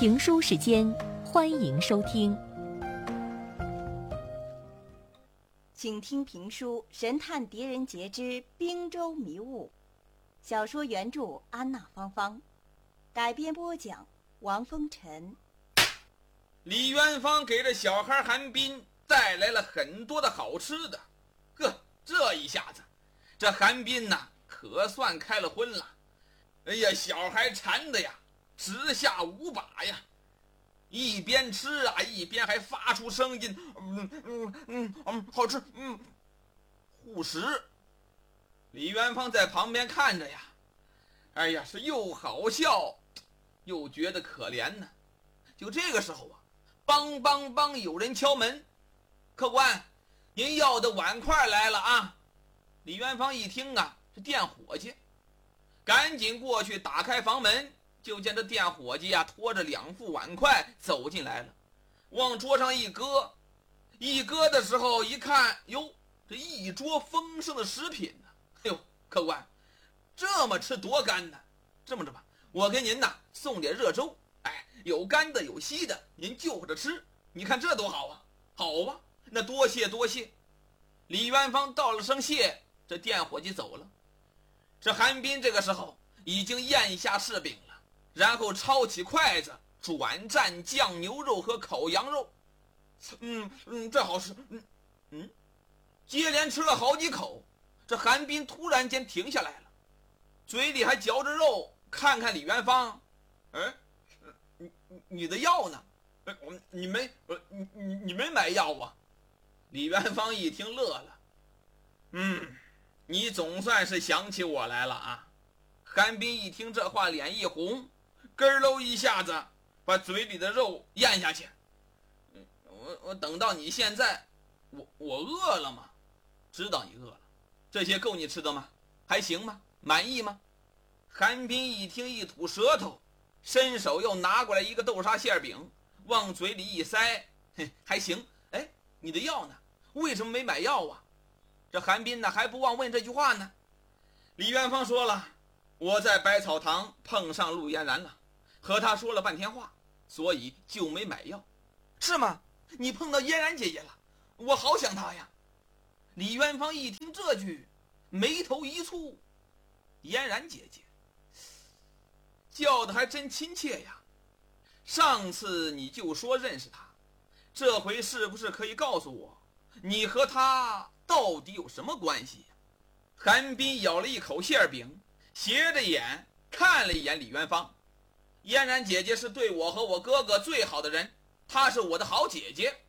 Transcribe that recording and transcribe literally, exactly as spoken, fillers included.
评书时间，欢迎收听。 请听评书《神探狄仁杰之滨州迷雾》，小说原著安娜芳芳，改编播讲王风尘。 李元芳给这小孩韩冰带来了很多的好吃的，呵，这一下子，这韩冰呐可算开了荤了。哎呀，小孩馋的呀，直下五把呀，一边吃啊，一边还发出声音，嗯嗯嗯嗯，好吃，嗯，护食。李元芳在旁边看着呀，哎呀，是又好笑，又觉得可怜呢。就这个时候啊，梆梆梆，有人敲门，客官，您要的碗筷来了啊！李元芳一听啊，是店伙计，赶紧过去打开房门，就见这店伙计啊拖着两副碗筷走进来了，往桌上一搁，一搁的时候一看，哟，这一桌丰盛的食品呢、啊！哎呦，客官，这么吃多干呢？这么着吧，我给您呐送点热粥，哎，有干的有稀的，您就着吃，你看这多好啊！好啊，那多谢多谢。李元芳道了声谢，这店伙计走了。这韩冰这个时候已经咽下柿饼了，然后抄起筷子转蘸酱牛肉和烤羊肉。嗯嗯，这好吃。嗯嗯，接连吃了好几口，这韩冰突然间停下来了，嘴里还嚼着肉，看看李元芳，哎，你你的药呢？哎，我你没你你你没买药啊？李元芳一听乐了，嗯。你总算是想起我来了啊！韩冰一听这话，脸一红，咯喽一下子把嘴里的肉咽下去。我我等到你现在，我我饿了吗？知道你饿了，这些够你吃的吗？还行吗？满意吗？韩冰一听一吐舌头，伸手又拿过来一个豆沙馅饼，往嘴里一塞，嘿，还行。哎，你的药呢？为什么没买药啊？这韩冰呢还不忘问这句话呢。李元芳说了，我在百草堂碰上陆嫣然了，和他说了半天话，所以就没买药。是吗？你碰到嫣然姐姐了？我好想她呀。李元芳一听这句，眉头一蹙，嫣然姐姐叫的还真亲切呀。上次你就说认识她，这回是不是可以告诉我，你和她到底有什么关系呀？韩冰咬了一口馅饼，斜着眼看了一眼李元芳。嫣然姐姐是对我和我哥哥最好的人，她是我的好姐姐，